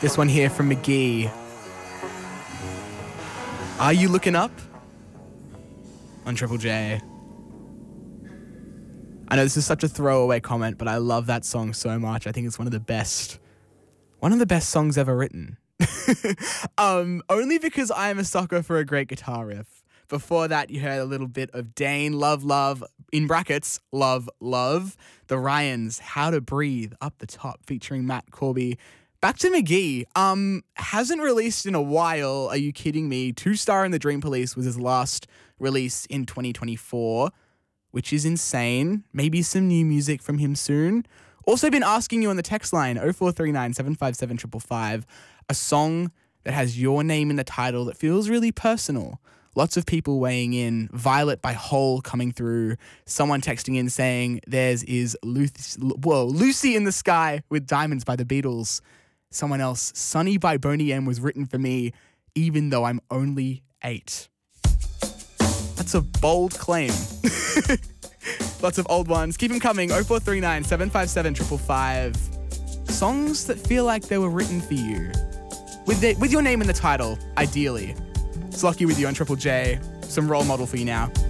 This one here from McGee. Are You Looking Up? On Triple J. I know this is such a throwaway comment, but I love that song so much. I think it's one of the best songs ever written. Only because I am a sucker for a great guitar riff. Before that, you heard a little bit of Dane, Love, Love, in brackets, Love, Love. The Ryans, How to Breathe, Up the Top, featuring Matt Corby. Back to McGee. Hasn't released in a while. Are you kidding me? 2-Star and the Dream Police was his last release in 2024, which is insane. Maybe some new music from him soon. Also been asking you on the text line, 0439 757 555, a song that has your name in the title that feels really personal. Lots of people weighing in. Violet by Hole coming through. Someone texting in saying theirs is Lucy in the Sky with Diamonds by the Beatles. Someone else, Sunny by Boney M was written for me, even though I'm only 8. That's a bold claim. Lots of old ones. Keep them coming. 0439 757 555. Songs that feel like they were written for you. With your name in the title, ideally. It's Lucky with you on Triple J. Some role model for you now.